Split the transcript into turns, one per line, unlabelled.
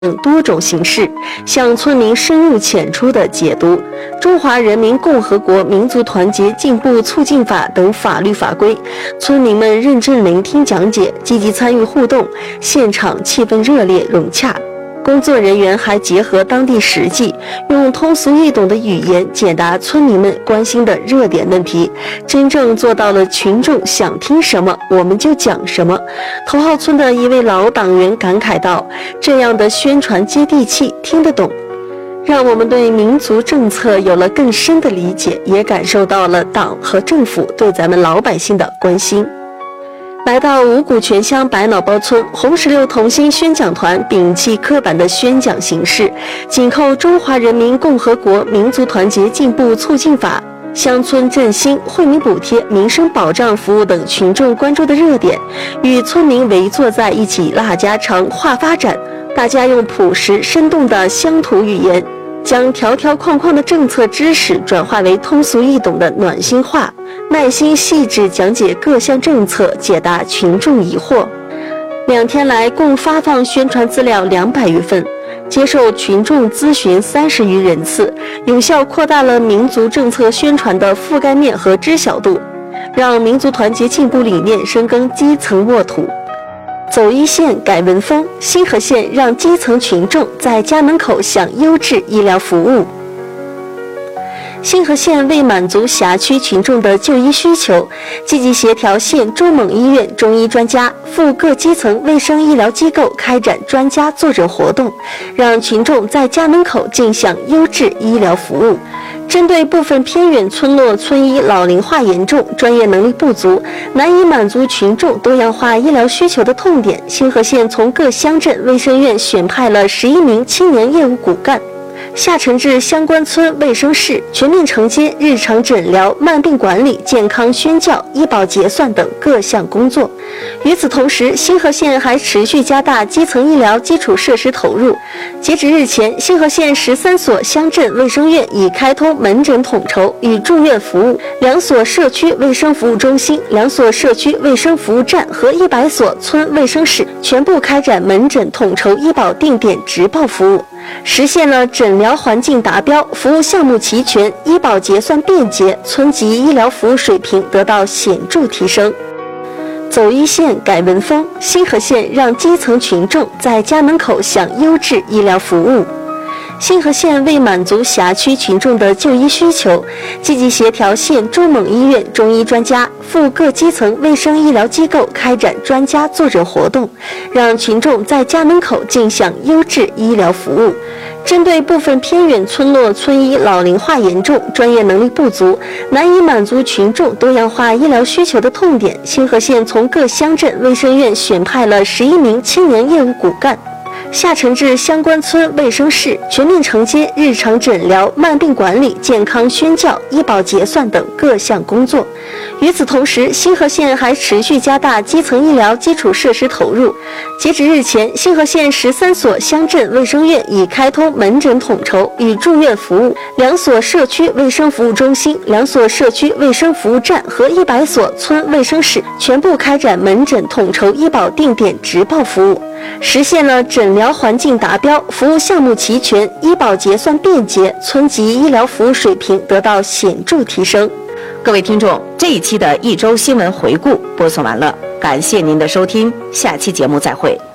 等多种形式，向村民深入浅出地解读《中华人民共和国民族团结进步促进法》等法律法规。村民们认真聆听讲解，积极参与互动，现场气氛热烈融洽。工作人员还结合当地实际，用通俗易懂的语言解答村民们关心的热点问题，真正做到了群众想听什么我们就讲什么。头号村的一位老党员感慨道：“这样的宣传接地气，听得懂，让我们对民族政策有了更深的理解，也感受到了党和政府对咱们老百姓的关心。”来到五股泉乡百脑包村，红石榴同心宣讲团摒弃刻板的宣讲形式，紧扣《中华人民共和国民族团结进步促进法》、乡村振兴、惠民补贴、民生保障服务等群众关注的热点，与村民围坐在一起拉家常、话发展。大家用朴实生动的乡土语言，将条条框框的政策知识转化为通俗易懂的暖心话，耐心细致讲解各项政策，解答群众疑惑。2天来共发放宣传资料200余份，接受群众咨询30余人次，有效扩大了民族政策宣传的覆盖面和知晓度，让民族团结进步理念深耕基层沃土。走一线改文风，新河县让基层群众在家门口享优质医疗服务。新河县为满足辖区群众的就医需求，积极协调县中蒙医院中医专家赴各基层卫生医疗机构开展专家坐诊活动，让群众在家门口尽享优质医疗服务。针对部分偏远村落村医老龄化严重、专业能力不足，难以满足群众多样化医疗需求的痛点，新河县从各乡镇卫生院选派了11名青年业务骨干，下沉至相关村卫生室，全面承接日常诊疗、慢病管理、健康宣教、医保结算等各项工作。与此同时，新河县还持续加大基层医疗基础设施投入。截止日前，新河县13所乡镇卫生院已开通门诊统筹与住院服务，2所社区卫生服务中心、2所社区卫生服务站和100所村卫生室全部开展门诊统筹医保定点直报服务，实现了诊疗环境达标、服务项目齐全、医保结算便捷，村级医疗服务水平得到显著提升。走一线改文风，新河县让基层群众在家门口享优质医疗服务。新河县为满足辖区群众的就医需求，积极协调县中蒙医院中医专家赴各基层卫生医疗机构开展专家坐诊活动，让群众在家门口尽享优质医疗服务。针对部分偏远村落村医老龄化严重、专业能力不足，难以满足群众多样化医疗需求的痛点，新河县从各乡镇卫生院选派了11名青年业务骨干，下沉至相关村卫生室，全面承接日常诊疗、慢病管理、健康宣教、医保结算等各项工作。与此同时，新河县还持续加大基层医疗基础设施投入。截止日前，新河县13所乡镇卫生院已开通门诊统筹与住院服务，2所社区卫生服务中心、2所社区卫生服务站和100所村卫生室全部开展门诊统筹医保定点直报服务，实现了诊疗环境达标、服务项目齐全、医保结算便捷，村级医疗服务水平得到显著提升。
各位听众，这一期的一周新闻回顾播送完了，感谢您的收听，下期节目再会。